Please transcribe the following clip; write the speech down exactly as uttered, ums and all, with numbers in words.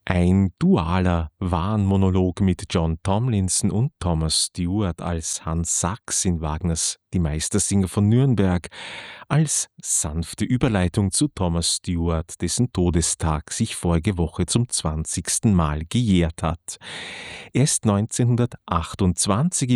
Ein dualer Wahnmonolog mit John Tomlinson und Thomas Stewart als Hans Sachs in Wagners Die Meistersinger von Nürnberg, als sanfte Überleitung zu Thomas Stewart, dessen Todestag sich vorige Woche zum zwanzigsten Mal gejährt hat. Er ist neunzehnhundertachtundzwanzig